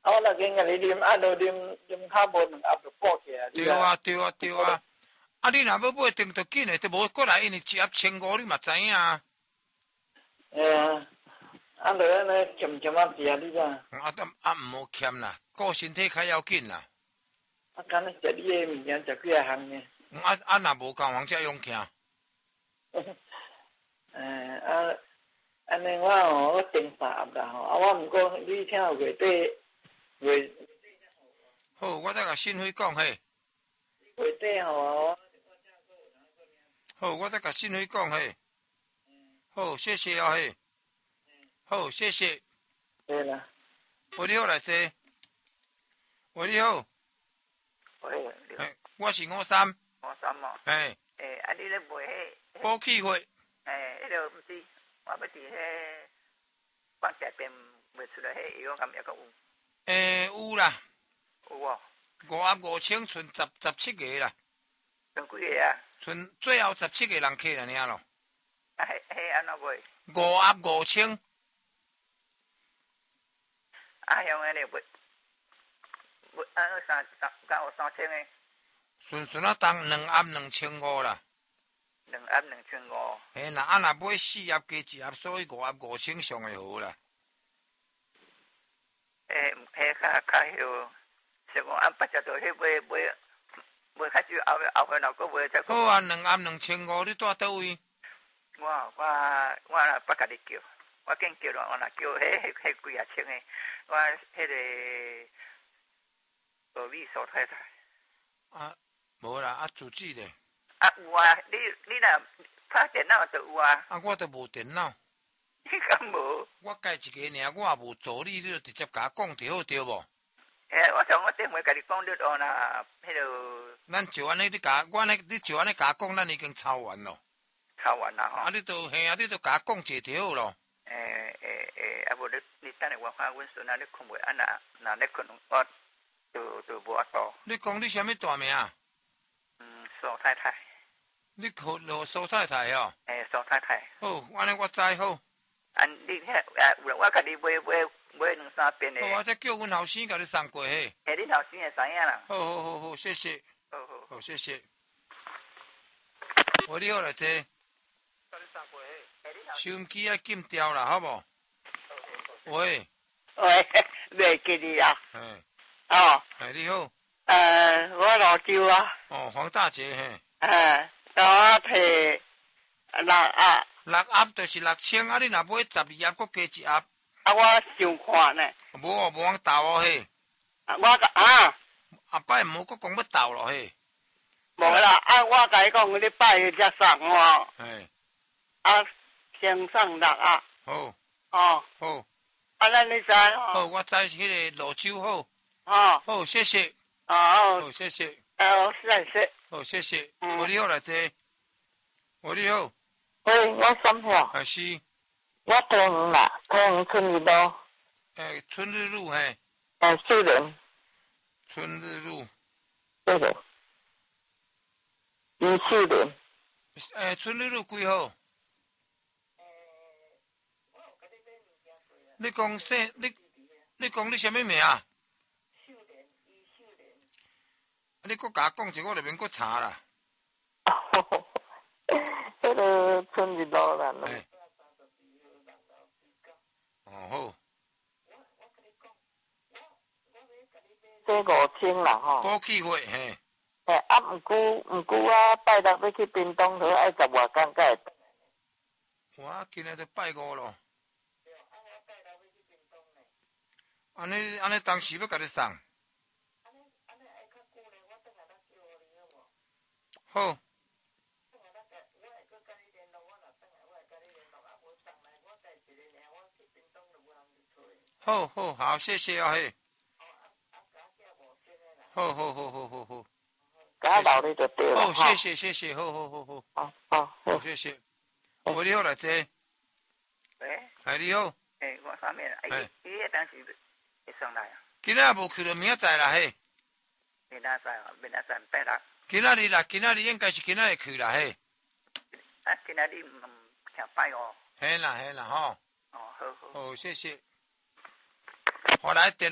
我那跟个你啉，就啉较无两盒就过去啊。 对啊，对啊，对啊。啊，你若要买定就紧诶，就无过来，因为一盒1500，你嘛知影啊。 啊，就安尼欠啊食，你知？ 毋好欠啦，顾身体较要紧啦。 敢若食你诶物件，食几啊项呢？ 若无共行才用行。 安尼我订3盒啦吼，我毋过你听月底月。 好，我再甲新辉讲嘿。 月底吼。 好，我再甲新辉讲嘿。好，谢谢啊嘿。好，谢谢。 对啦。 喂，你好来坐。喂，你好。 喂。 我是53。 53哦。 嘿。 你咧卖迄？ 保气货。 迄个毋是，我要伫迄放下边卖出来迄药，敢抑阁有？ 有啦。 有哦。 55000，剩17个啦。 剩几个啊？ 剩最后17个人客了尔咯。 迄安怎卖 ？55000。 乡个咧卖敢有3000个？ 顺当2盒2500啦。 2盒2500。 嘿啦，若买4盒加1盒，所以5盒5000上会好啦。 迄较许，像讲别只着迄买较少后回来佫买才。 好啊，2盒2500，你住倒位？ 我若捌甲你叫，我紧叫咯，我若叫迄几啊千个，我迄个无米苏太太。 无啦，自己咧。 有啊，你若拍电脑就有啊。 我都无电脑。 你敢无？ 我改一个尔，我也无助理，你就直接甲我讲就好，对无？ 我从我电话甲你讲，你哦啦，迄落。咱就安尼，你就安尼甲我讲，咱已经抄完咯。 抄完啦吼。 你就嘿啊，你就甲我讲一就好咯。 无你等下我看阮孙仔咧困袂，若咧困，我就无法度。 你讲你啥物大名？ 苏太太。 你靠罗苏太太哦。 苏太太。 好，安尼我知好。 你我甲你买2-3遍的。 好，我再叫阮后生甲你送过嘿。 恁后生会知影啦。 好，谢谢。好，谢谢。喂，你好来坐。收音机要禁掉啦，好无？喂。 袂记你啊。 你好。 我罗州啊。 黄大姐嘿。 我摕6盒。 6盒就是6000，你若买12盒，佫加1盒。 我想看呢。 无通斗哦嘿。后摆毋好佫讲要斗咯嘿。 无啦，我甲你讲，你拜迄只送我。先送6盒。 好。好。 咱你知好，我知是迄个罗州好。好，谢谢。 好， 谢谢。 谢谢。 好，谢谢。你好来坐。你好。 喂，我什么？ 是。 我桃园啦，桃园春日路。 春日路嘿。 4年。 春日路。 对的。14年。 春日路几号？你讲你讲你什么名啊？你佫甲我讲一个，我就免佫查啦。 迄个春日路啦。 好。 这5000啦吼。 保气货嘿。 毋久啊，拜六要去屏东，就爱10外天才会倒。 我今日就拜5咯。安尼当时要甲你送。好。好，谢谢啊嘿。好。 甲留你就对了。 好，谢谢，好，谢谢。喂，你好来坐。喂。你好。 我啥物啦？伊迄当时会上来啊？ 今仔无去就明仔载啦嘿。 明仔载拜六。 今仔日啦，今仔日应该是今仔日去啦嘿。 今仔日听拜哦。 嘿啦吼。 好。 好，谢谢。后来电。